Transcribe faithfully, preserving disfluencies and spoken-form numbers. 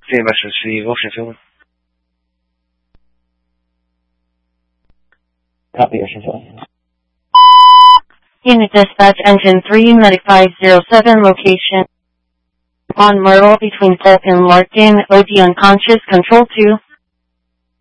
Sí, emergency option one. Copy, Ocean seven. Unit Dispatch Engine three, Medic five zero seven, location on Myrtle between Polk and Larkin, O D unconscious, Control two.